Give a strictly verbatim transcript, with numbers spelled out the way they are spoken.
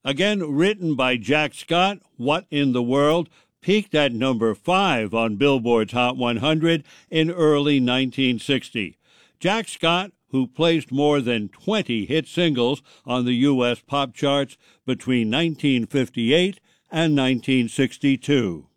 Again written by Jack Scott, What in the World peaked at number five on Billboard's Hot one hundred in early nineteen sixty. Jack Scott, who placed more than twenty hit singles on the U S pop charts between nineteen fifty-eight and nineteen sixty-two.